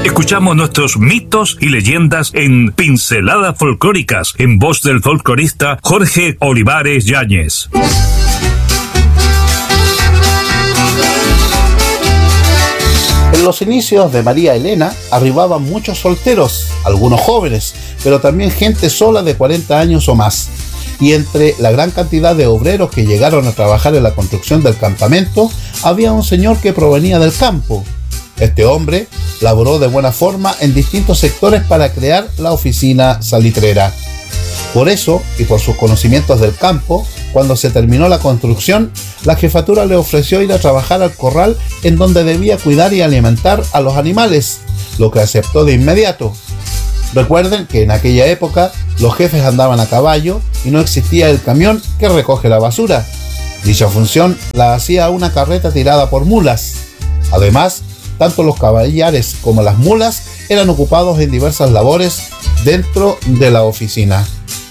Escuchamos nuestros mitos y leyendas en Pinceladas Folclóricas, en voz del folclorista Jorge Olivares Yáñez. En los inicios de María Elena arribaban muchos solteros, algunos jóvenes, pero también gente sola de 40 años o más. Y entre la gran cantidad de obreros que llegaron a trabajar en la construcción del campamento, había un señor que provenía del campo. Este hombre laboró de buena forma en distintos sectores para crear la oficina salitrera. Por eso, y por sus conocimientos del campo, cuando se terminó la construcción, la jefatura le ofreció ir a trabajar al corral en donde debía cuidar y alimentar a los animales, lo que aceptó de inmediato. Recuerden que en aquella época los jefes andaban a caballo y no existía el camión que recoge la basura. Dicha función la hacía una carreta tirada por mulas. Además, tanto los caballares como las mulas eran ocupados en diversas labores dentro de la oficina.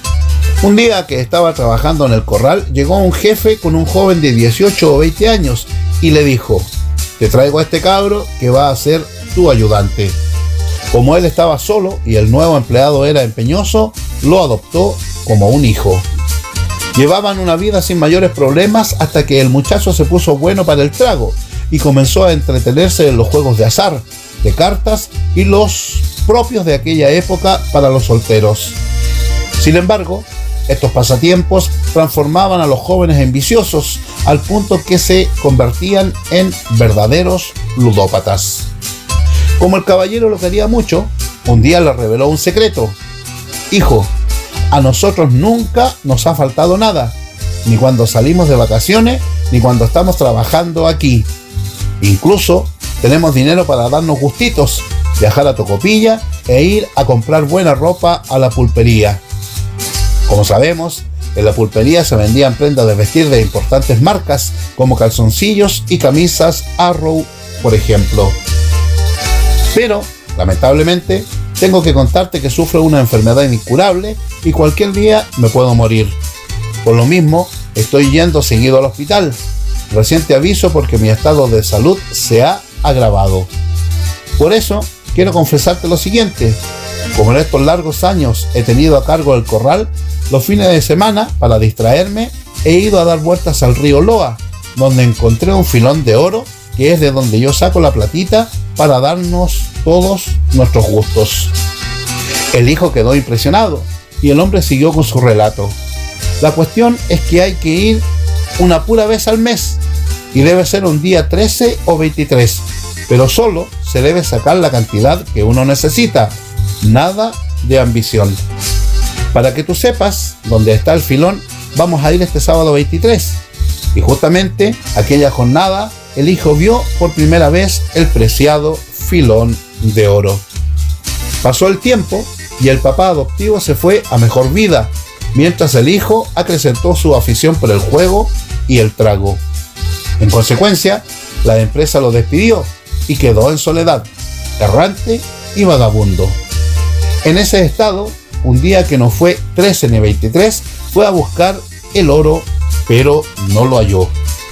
Un día que estaba trabajando en el corral, llegó un jefe con un joven de 18 o 20 años y le dijo: te traigo a este cabro que va a ser tu ayudante. Como él estaba solo y el nuevo empleado era empeñoso, lo adoptó como un hijo. Llevaban una vida sin mayores problemas hasta que el muchacho se puso bueno para el trago y comenzó a entretenerse en los juegos de azar, de cartas y los propios de aquella época para los solteros. Sin embargo, estos pasatiempos transformaban a los jóvenes en viciosos, al punto que se convertían en verdaderos ludópatas. Como el caballero lo quería mucho, un día le reveló un secreto. Hijo, a nosotros nunca nos ha faltado nada, ni cuando salimos de vacaciones, ni cuando estamos trabajando aquí. Incluso tenemos dinero para darnos gustitos, viajar a Tocopilla e ir a comprar buena ropa a la pulpería. Como sabemos, en la pulpería se vendían prendas de vestir de importantes marcas, como calzoncillos y camisas Arrow, por ejemplo. Pero, lamentablemente, tengo que contarte que sufro una enfermedad incurable y cualquier día me puedo morir. Por lo mismo, estoy yendo seguido al hospital. Reciente aviso porque mi estado de salud se ha agravado. Por eso, quiero confesarte lo siguiente. Como en estos largos años he tenido a cargo el corral, los fines de semana, para distraerme, he ido a dar vueltas al río Loa, donde encontré un filón de oro, que es de donde yo saco la platita para darnos todos nuestros gustos. El hijo quedó impresionado y el hombre siguió con su relato. La cuestión es que hay que ir una pura vez al mes y debe ser un día 13 o 23, pero solo se debe sacar la cantidad que uno necesita, nada de ambición. Para que tú sepas dónde está el filón, vamos a ir este sábado 23. Y justamente aquella jornada el hijo vio por primera vez el preciado filón de oro. Pasó el tiempo y el papá adoptivo se fue a mejor vida, mientras el hijo acrecentó su afición por el juego y el trago. En consecuencia, la empresa lo despidió y quedó en soledad, errante y vagabundo. En ese estado, un día que no fue 13 ni 23, fue a buscar el oro, pero no lo halló.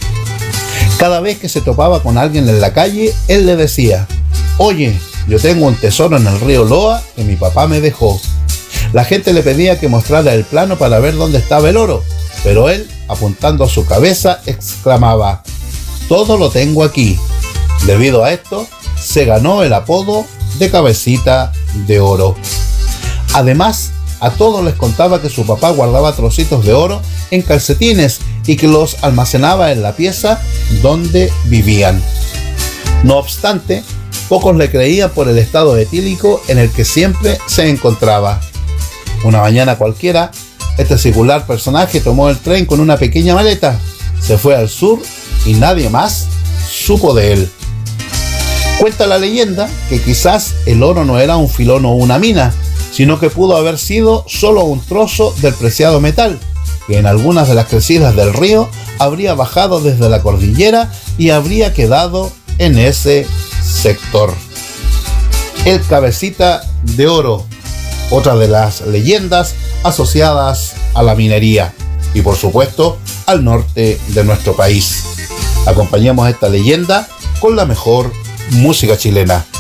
Cada vez que se topaba con alguien en la calle, él le decía: oye, yo tengo un tesoro en el río Loa que mi papá me dejó. La gente le pedía que mostrara el plano para ver dónde estaba el oro, pero él, apuntando a su cabeza, exclamaba: todo lo tengo aquí. Debido a esto, se ganó el apodo de Cabecita de Oro. Además, a todos les contaba que su papá guardaba trocitos de oro en calcetines y que los almacenaba en la pieza donde vivían. No obstante, pocos le creían por el estado etílico en el que siempre se encontraba. Una mañana cualquiera, este singular personaje tomó el tren con una pequeña maleta, se fue al sur y nadie más supo de él. Cuenta la leyenda que quizás el oro no era un filón o una mina, sino que pudo haber sido solo un trozo del preciado metal, que en algunas de las crecidas del río habría bajado desde la cordillera y habría quedado en ese sector. El Cabecita de Oro, otra de las leyendas asociadas a la minería y por supuesto al norte de nuestro país. Acompañemos esta leyenda con la mejor música chilena.